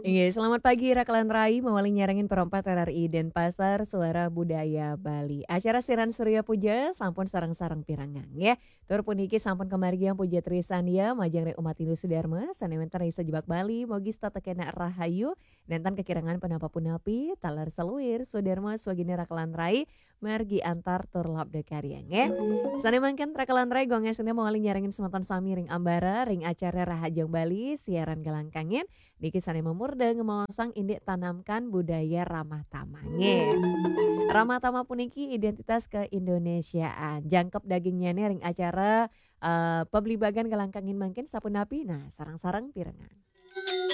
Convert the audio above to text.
Iya, selamat pagi Raklan Rai, mawali nyarengin perompat RRI Denpasar Suara Budaya Bali. Acara Siaran Surya Puja sampun sarang-sarang pirangang ya. Tur puniki sampun kemargiang puja trisan ya, majang rek umat Hindu Sudarma, sanewentan Raisa Jebak Bali, mogis tatekena rahayu, dan kekirangan penapa punapi, talar seluir, Sudarma swagine Raklan Rai, margi antar tur labda karyang ya. Sanemangken Raklan Rai gongesnya mawali nyarengin semeton sami ring ambara, ring acara Rahajang Bali, siaran galangkangin, dikit sane memurde ngemaosang indik tanamkan budaya ramah tamah. Nggih. Ramah tamah puniki identitas keindonesiaan. Jangkep dagingnya nih ring acara peblibagan galangkangin mangkin sapunapi. Nah, sarang-sarang pirengan.